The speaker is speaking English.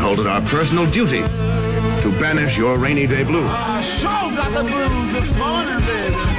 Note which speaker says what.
Speaker 1: hold it our personal duty to banish your rainy day blues.
Speaker 2: I sure got the blues this morning, baby.